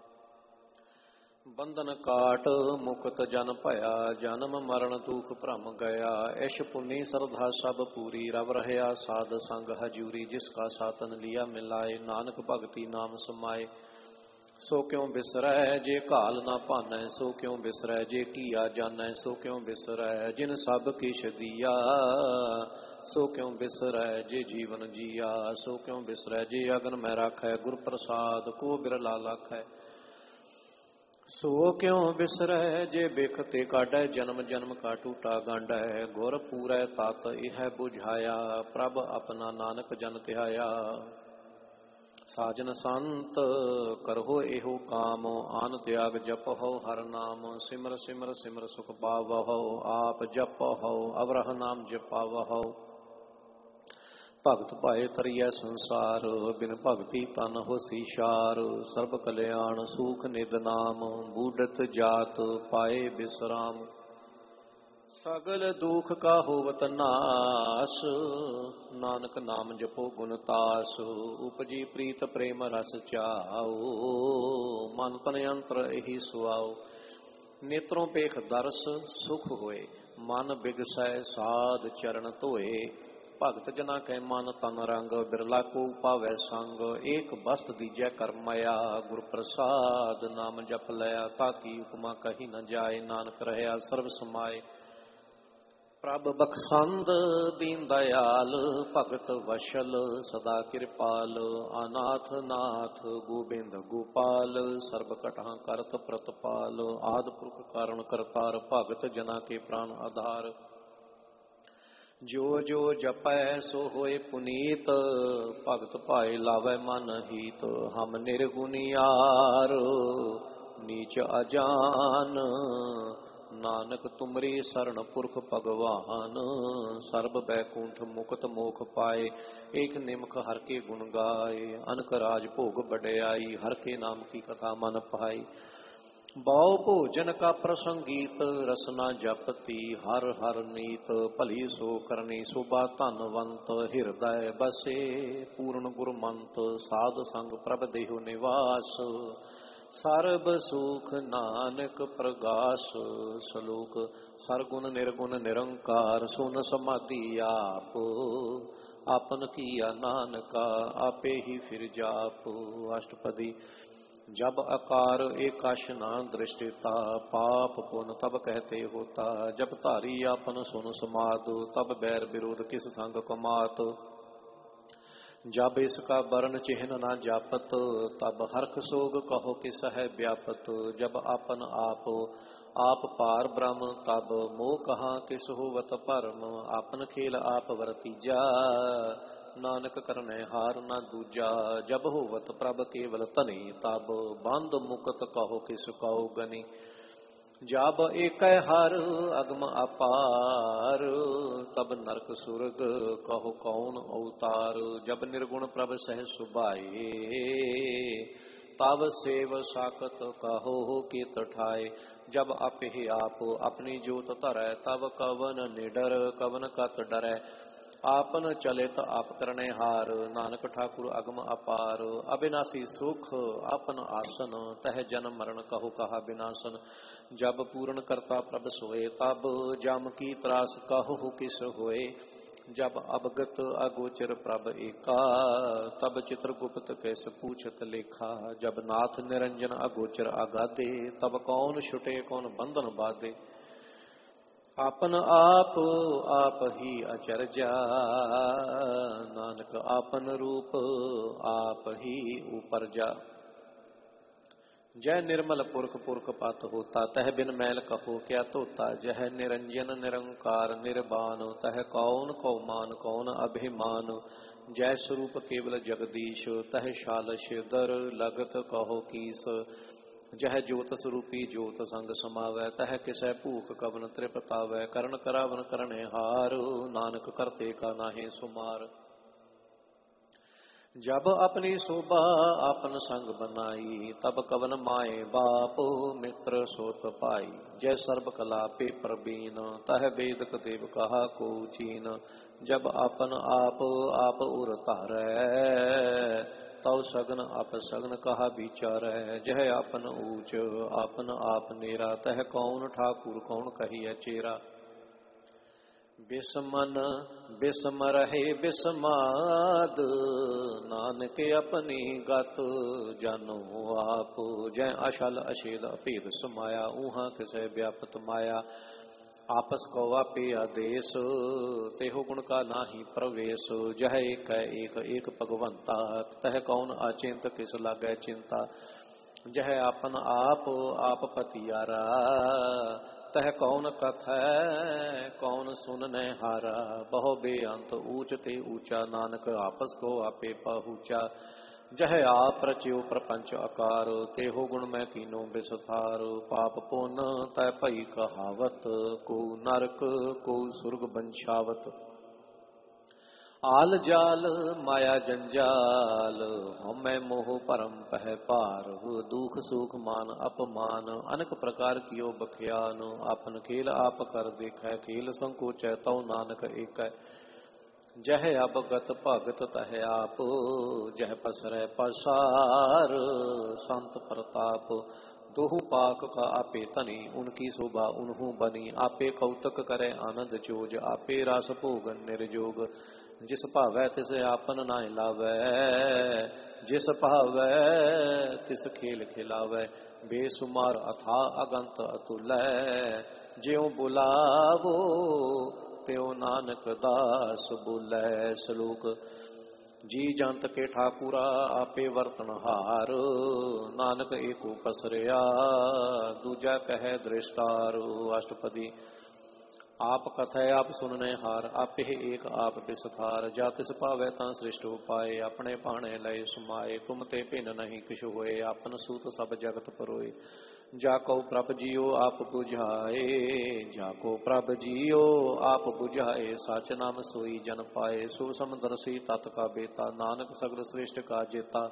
बंधन काट मुक्त जन भया, जन्म मरण दुख भ्रम गया। ऐश पुनि श्रद्धा सब पूरी, रव रहया साध संग हजूरी। जिसका सातन लिया मिलाए, नानक भगति नाम समाए। सो क्यों बिसरै जे काल ना पानै, सो क्यों बिसरै जे किया जानै। सो क्यों बिसरै जिन सब किश दिया, सो क्यों बिसरै जे जीवन जिया। सो क्यों बिसरै जे अगन में राखै, गुर प्रसाद को बिरला लाखै। सो क्यों बिसरै जे बिख ते काढै, जन्म जन्म का टूटा गांढै। गुर पूरै तत इह बुझाया, प्रभ अपना नानक जन ध्याया। साजन संत करहो एहो काम, आन त्याग जपहो हर नाम। सिमर सिमर सिमर सुख पावहो, आप जपहो अवरह नाम जपावहो। भगत पाए तरिय संसार, बिन भगति तन होसी शार। सर्ब कल्याण सूख निध नाम, बूढ़त जात पाए विश्राम। सगल दुख का होवत नाश, नानक नाम जपो गुण तास। उपजी प्रीत प्रेम रस चाओ, मन तन अंतर एहि सुआओ। नेत्रों पेख दर्श सुख होए, मन बिगसै साध चरण धोए। भगत जना कै मन तन रंग, बिरला को पावै संग। एक बस्त दीजै कर माया, गुर प्रसाद नाम जप लया। ताकी उपमा कही न जाए, नानक रहया सर्व समाए। प्रभ बख्शंद दीन दयाल, भगत वशल सदा कृपाल। अनाथ नाथ गोबिंद गोपाल, सर्ब कटहा करत प्रतपाल। आद पुरख कारण करतार, भगत जना के प्राण आधार। जो जो जपै सो होए पुनीत, भगत भाए लावै मन हीत। हम निर्गुनियार नीच अजान, नानक तुमरी शरण पुरख भगवान। सर्ब बैकुंठ मुक्त मोख पाए, एक निमख हर के गुण गाए। अनक राज भोग बड़याई, हर के नाम की कथा मन पाई। बहु भोजन का प्रसंगीत, रसना जपती हर हर नीत। भली सो करनी शोभा धनवंत, हृदय बसे पूर्ण गुरमंत। साध संग प्रभ देहु निवास, सर्ब सुख नानक प्रगास। सलोक सरगुण निर्गुण निरंकार, सुन समाधि आप। आपन किया नानका, आपे ही फिर जाप। अष्टपदी। जब आकार एकाश न दृष्टिता, पाप पुन तब कहते होता। जब धारी आपन सुन समाद, तब बैर विरोध किस संग कमात। जब इसका वर्ण चिन्ह न जापत, तब हर्ष सोग कहो किस है व्यापत। जब आपन आप पार ब्रह्म, तब मोह कहाँ किस होवत भरम। आपन खेल आप वरतीजा, नानक करने हार न दूजा। जब होवत प्रभ केवल तनी, तब बंद मुकत कहो किस कहो गनी। जब एक हर अगम अपार, तब नरक सुरग कहो कौन अवतार। जब निर्गुण प्रभ सह सुभाए, तब सेव साकत कहो कित ठाए। जब आप ही आप अपनी जोत धरै, तब कवन निडर कवन कत डरै। आपन चलित आप करने हार, नानक ठाकुर अगम अपार। अविनाशी सुख आपन आसन, तह जन्म मरण कहो कहा विनाशन। जब पूर्ण करता प्रभ सोए, तब जम की त्रास कहो किस होए। जब अवगत अगोचर प्रभ एका, तब चित्रगुप्त कैस पूछत लेखा। जब नाथ निरंजन अगोचर अगाधे, तब कौन छुटे कौन बंधन बाधे। आपन आप ही अचरजा, नानक आपन रूप आप ही उपरजा। जय निर्मल पुरख पुरख पत होता, तह बिन मैल कहो क्या धोता। जह निरंजन निरंकार निर्बान, तह कौन कौ मान कौन अभिमान। जय स्वरूप केवल जगदीश, तह शालश दर लगत कहो कीस। जह ज्योत स्वरूपी ज्योत संग समावै, तह किसै भूख कवन त्रिपतावै। करण करावन करणे हार, नानक करते का नाहि सुमार। जब अपनी शोभा आपन संग बनाई, तब कवन माए बाप मित्र सोत पाई। जय सर्ब कला पे प्रवीण, तह वेद देव कहा को चीन। जब आपन आप उर तारै, तव सगन आप सगन कहा विचारै। जह आपन ऊंच आपन आप नेरा, तह कौन ठाकुर कौन कहिए चेरा। बिसमन बिसम रहे बिसमाद, नानक अपनी गत जानो आप। जय अशल अशेद अभेद समाया, ऊहा किसे व्यापत माया। आपस को आपे आदेश, तेहो गुण का नाही प्रवेश। जह एक है एक भगवंता, तह कौन अचिंत किस लागै चिंता। जह आपन आप पतियारा, तह कौन कथै कौन सुनने हारा। बहु बेअंत ऊंच ते ऊंचा, नानक आपस को आपे पहुँचा। जह आप रचियो प्रपंच आकार, तेहो गुण मैं कीनो विस्तार। पाप पुन तय भई कहावत, को नरक को सुरग बंशावत। आल जाल माया जंजाल, हमें मोह परम पह पार। दुख सुख मान अपमान, अनेक प्रकार कियो बख्यान। आपन खेल आप कर देखै, खेल संकोचै तौ नानक एकै। जह अवगत भगत तह आप, जह पसरै पसार। संत प्रताप दोहु पाक का आपे तनी, उनकी शोभा उन्हू बनी। आपे कौतक करे आनंद चोज, आपे रस भोगन निर्जोग। जिस भावै तिस आपन नाय लावै, जिस भावै तिस खेल खिलावै। बेसुमार अथा अगंत अतुलै, ज्यों बुलावो त्यों नानक दास बोलै। श्लोक जी जंत के ठाकुरा आपे वर्तन हार। नानक एको पसरिया दूजा कहे दृष्टार। अष्टपदी आप कथै आप सुनने हार, आपे एक आप विस्तार। जा तिस भावै तां सृष्ट उपाय, अपने भाणे लय समाए। तुम ते भिन्न नहीं किछ होए, आपन सूत सब जगत परोए। जाको प्रभ जियो आप बुझाए, जाको प्रभ जियो आप बुझाए। सच नाम सोई जन पाए, सो समदर्शी तत् का बेता। नानक सगल श्रेष्ठ का जेता।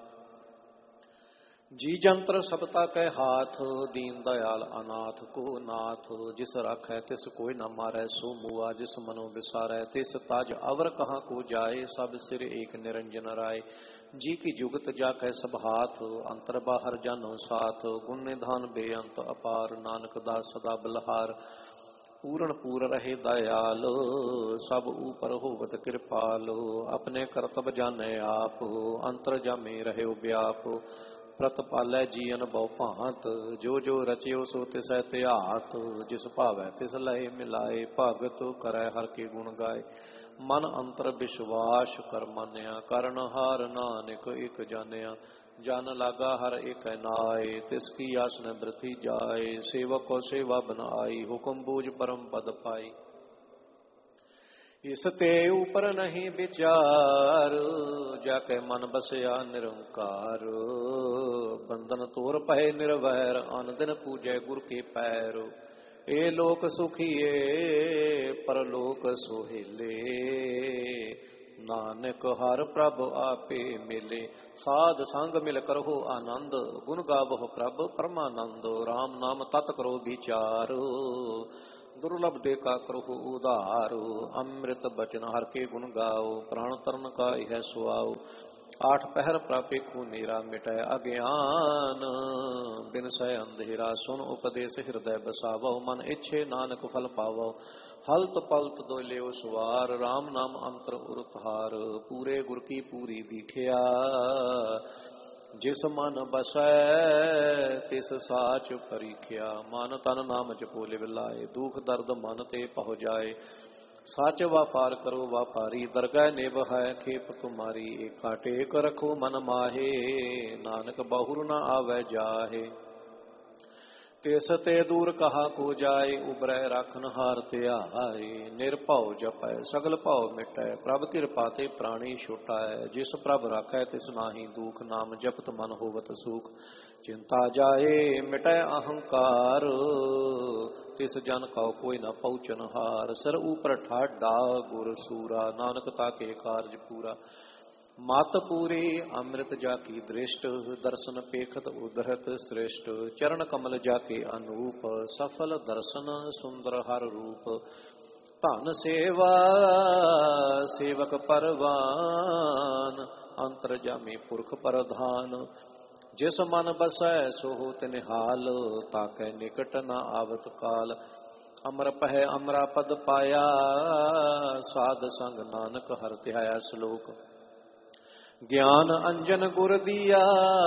जी जंत्र सबता के हाथ, दीन दयाल अनाथ को नाथ। जिस राखै तिस कोई न मारै, सो मुआ जिस मनो विसारै। तिस ताज अवर कहाँ को जाए, सब सिर एक निरंजन राय। जी की जुगत जाकै सब हाथ, अंतर बाहर जानो साथ। गुण निधान बेअंत अपार, नानक दास सदा बलहार। पूर्ण पूर रहे दयाल, सब ऊपर होवत कृपाल। अपने करतब जाने आप, अंतर जामे रहे व्याप। प्रतपालै जीअन बहु भांत, जो जो रचियो सो तिसै त्यात। जिस भावै तिस लय मिलाए, भगत करै हर के गुण गाए। मन अंतर विश्वास कर मानिया, करन हार नानक एक जानिया। जन लागा हर एक नाय, तिसकी आस न बृथि जाए। सेवक को सेवा बनाई, हुक्म बूझ परम पद पाई। इस ते ऊपर नहीं विचार, ਜਾਕੇ ਮਨ ਬਸਿਆ ਨਿਰੰਕਾਰ। ਬੰਧਨ ਤੋਰ ਪਏ ਨਿਰਵੈਰ ਅਨ ਦਿਨ ਪੂਜੈ ਗੁਰ ਕੇ ਪੈਰ। ਇਹ ਲੋਕ ਸੁਖੀਏ ਪਰਲੋਕ ਸੁਹੇਲੇ ਨਾਨਕ ਹਰ ਪ੍ਰਭ ਆਪੇ ਮਿਲੇ। ਸਾਧ ਸੰਗ ਮਿਲ ਕਰਹੁ ਆਨੰਦ ਗੁਣ ਗਾਵਹੁ ਪ੍ਰਭ ਪਰਮਾਨੰਦ। ਰਾਮ ਨਾਮ ਤਤ ਕਰੋ ਵਿਚਾਰ ਦੁਰਲਭ ਦੇਖਾ ਕਰਹੁ ਉਧਾਰ। ਅੰਮ੍ਰਿਤ ਬਚਨ ਹਰ ਕੇ ਗੁਣ ਗਾਓ ਪ੍ਰਾਣ ਤਰਨ ਕਾ ਇਹ ਸੁਆਓ। ਆਠ ਪਹਿਰ ਪ੍ਰਾਪੇਖੂ ਨੀਰਾ ਮਿਟੈ ਅਗਿਆਨ ਬਿਨ ਸਹਿ ਅੰਧੇਰਾ। ਸੁਨ ਉਪਦੇਸ਼ ਹਿਰਦੈ ਬਸਾਵੋ ਮਨ ਇੱਛੇ ਨਾਨਕ ਫਲ ਪਾਵੋ। ਹਲਤ ਪਲਤ ਦੋਲਿਓ ਸਵਾਰ ਰਾਮ ਨਾਮ ਅੰਤਰ ਉਰਤਾਰ। ਪੂਰੇ ਗੁਰ ਕੀ ਪੂਰੀ ਦੀਖਿਆ ਜਿਸ ਮਨ ਬਸੈ ਤਿਸ ਸਾਚ ਪਰੀਖਿਆ। ਮਨ ਤਨ ਨਾਮ ਜਪੋ ਲਿਵ ਲਾਏ ਦੁਖ ਦਰਦ ਮਨ ਤੇ ਪਹੁ ਜਾਏ। ਸੱਚ ਵਾਪਾਰ ਕਰੋ ਵਾਪਾਰੀ ਦਰਗਹਿ ਨਿਭ ਹੈ ਖੇਪ ਤੁਮਾਰੀ। ਏਕਾ ਟੇਕ ਰਖੋ ਮਨ ਮਾਹੇ ਨਾਨਕ ਬਹੁਰ ਨ ਆਵੈ ਜਾਹੇ। ਤਿਸ ਤੇ ਦੂਰ ਕਹਾ ਕੋ ਜਾਏ ਉਬਰੈ ਰਾਖਨ ਹਾਰ ਧਿਆਏ। ਨਿਰਭਉ ਜਪੈ ਸਗਲ ਭਉ ਮਿਟੈ ਪ੍ਰਭ ਕਿਰਪਾ ਤੇ ਪ੍ਰਾਣੀ ਛੁਟਾਏ। ਜਿਸ ਪ੍ਰਭ ਰਾਖੈ ਤਿਸ ਨਾਹੀ ਦੁਖ ਨਾਮ ਜਪਤ ਮਨ ਹੋਵਤ ਸੁਖ। ਚਿੰਤਾ ਜਾਏ ਮਿਟੈ ਅਹੰਕਾਰ ਤਿਸ ਜਨ ਕਉ ਕੋਈ ਨ ਪਹੁੰਚਨ ਹਾਰ। ਸਿਰ ਉਪਰ ਠਾਡਾ ਗੁਰ ਸੂਰਾ ਨਾਨਕ ਤਾਕੇ ਕਾਰਜ ਪੂਰਾ। ਮਤ ਪੂਰੀ ਅੰਮ੍ਰਿਤ ਜਾ ਕੀ ਦ੍ਰਿਸ਼ਟ ਦਰਸ਼ਨ ਪੇਖਤ ਉਦਰਤ ਸ੍ਰਿਸ਼ਟ। ਚਰਨ ਕਮਲ ਜਾ ਕੇ ਅਨੂਪ ਸਫਲ ਦਰਸ਼ਨ ਸੁੰਦਰ ਹਰ ਰੂਪ। ਧਨ ਸੇਵਾ ਸੇਵਕ ਪਰਵਾਨ ਅੰਤਰ ਜਾਮੇ ਪੁਰਖ ਪ੍ਰਧਾਨ। ਜਿਸ ਮਨ ਬਸੈ ਸੋ ਹੋਤ ਨਿਹਾਲ ਤਾਕੈ ਨਿਕਟ ਨ ਆਵਤ ਕਾਲ। ਅਮਰ ਪਹਿ ਅਮਰਾ ਪਦ ਪਾਇਆ ਸਾਧ ਸੰਗ ਨਾਨਕ ਹਰਿ ਧਿਆਇਆ। ਸ਼ਲੋਕ ਗਿਆਨ ਅੰਜਨ ਗੁਰ ਦੀਆ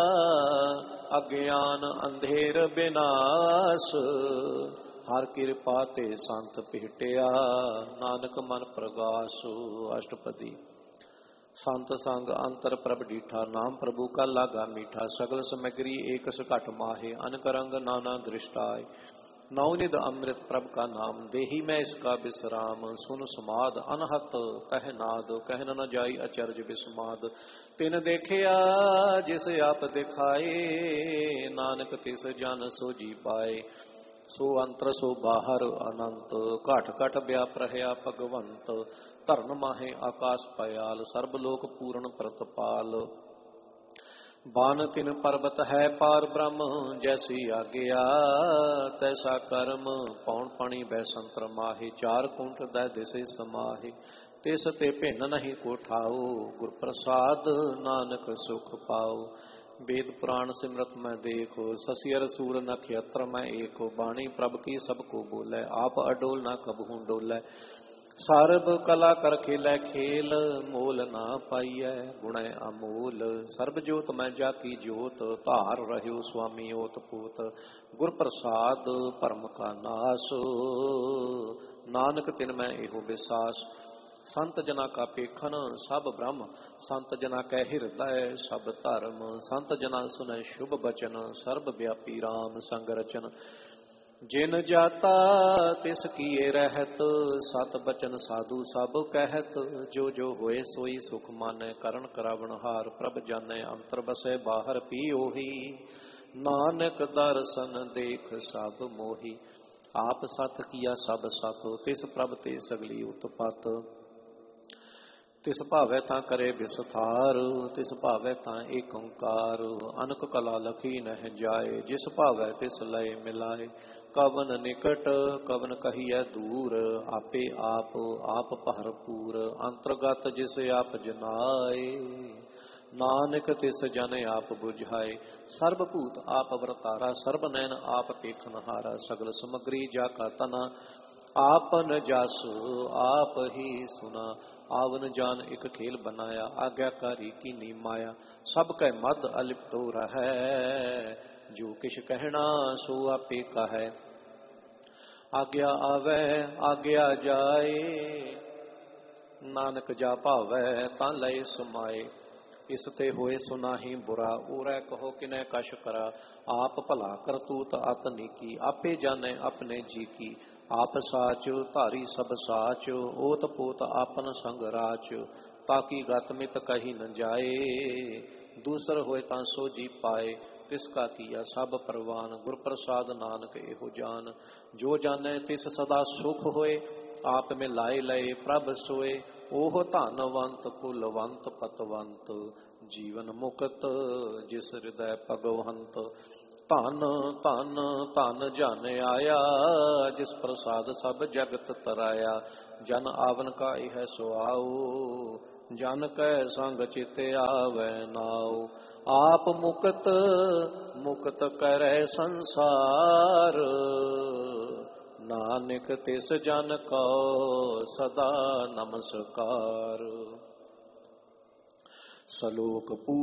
ਅਗਿਆਨ ਅੰਧੇਰ ਬਿਨਾਸ਼। ਹਰ ਕਿਰਪਾ ਤੇ ਸੰਤ ਭੇਟਿਆ ਨਾਨਕ ਮਨ ਪ੍ਰਗਾਸ। ਅਸ਼ਟਪਦੀ ਸੰਤ ਸੰਗ ਅੰਤਰ ਪ੍ਰਭ ਡੀਠਾ ਨਾਮ ਪ੍ਰਭੂ ਕਾ ਲਾਗਾ ਮੀਠਾ। ਸਗਲ ਸਮਗਰੀ ਏਕਸ ਘਟ ਮਾਹੇ ਅਨਕ ਰੰਗ ਨਾਨਾ ਦ੍ਰਿਸ਼ਟਾਏ। नवनिध अमृत प्रभ का नाम देही मैं इसका विश्राम। सुन समाद अनहत कह नाद कहन न जाई अचरज विस्माद। तिन देखिया जिस आप दिखाए नानक तिस जन सो जी पाए। सो अंतर सो बाहर अनंत घट घट व्याप रहया भगवंत। धरन माहे आकाश पयाल सर्वलोक पूर्ण प्रतपाल। बान तिन पर्वत है पार ब्रह्म जैसी आज्ञा तैसा कर्म। पौन पानी बह संतर माहे चार कुंठ दै दिसे समाहे। तिस ते भिन्न नहीं को ठाओ गुर प्रसाद नानक सुख पाओ। वेद पुराण सिमरत मैं देखो ससियर सूर नक्षत्र मैं एको। बाणी प्रभ की सबको बोले आप अडोल न कबहू डोले। ਸਰਬ ਕਲਾ ਕਰ ਖੇਲੇ ਖੇਲ ਮੋਲ ਨਾ ਪਾਈਐ ਗੁਣੈ ਅਮੋਲ। ਸਰਬ ਜੋਤ ਮੈਂ ਜਾ ਕੀ ਜੋਤ ਧਾਰ ਰਹਿਓ ਸੁਆਮੀ ਓਤ ਪੋਤ। ਗੁਰ ਪ੍ਰਸਾਦ ਭਰਮ ਕਾ ਨਾਸ ਨਾਨਕ ਤਿਨ ਮੈਂ ਇਹੋ ਵਿਸਾਸ। ਸੰਤ ਜਨਾ ਕਾ ਪੇਖਨ ਸਭ ਬ੍ਰਹਮ ਸੰਤ ਜਨਾ ਕੈ ਹਿਰਦੈ ਸਭ ਧਰਮ। ਸੰਤ ਜਨਾ ਸੁਨੈ ਸ਼ੁਭ ਬਚਨ ਸਰਬ ਵਿਆਪੀ ਰਾਮ ਸੰਗ ਰਚਨ। जिन जाता तिस किए रहत सत बचन साधु सब कहत। जो जो होए सोई सुख मानै करण करावण हार। प्रभ जानै अंतर बसै बाहर पी ओही नानक दर्शन देख सब मोही। आप सत किया सब सत तिस प्रभ ते सगली उत्पत। तिस भावै तां करे विस्तार तिस भावै तां एक ओंकार। अनक कला लखी नह जाए जिस भावै तिस लय मिलाए। कवन निकट कवन कहिए दूर आपे आप आप भरपूर। अंतर्गत जिस आप जनाए नानक तिस जन आप बुझाए। सर्वभूत आप अवतारा सर्व नैन आप पेखनहारा। सगल समग्री जाका तना आपन जस आप ही सुना। आवन जान एक खेल बनाया आज्ञाकारी की नी माया। सब कै मद अलिप्तो रहै जो किश कहना सो आपे कहे। आज्ञा आवे आज्ञा जाए नानक जा भावै तां लय समाए। इस ते होए सुनाही बुरा उरै कहो किनै कश करा। आप भला करतूत अत नीकी आपे जाने अपने जी की। आप साच धारी सब साच ओत पोत आपन संग राच। ताकि गत मित कही न जाए, दूसर होए तां सो जी पाए, तिसका किया सब परवान, गुर प्रसाद नानक एहो जान। जो जाने तिस सदा सुख होए, आप में लाए लए प्रभ सोए, ओह धनवंत कुलवंत पतवंत, जीवन मुक्त जिस हृदय भगवंत। धन धन धन जन आया, जिस प्रसाद सब जगत तराया, जन आवन का यह सुआओ, जन कै संग चित आवे नाओ। आप मुक्त मुक्त करे संसार, नानक तिस जन को सदा नमस्कार। सलोक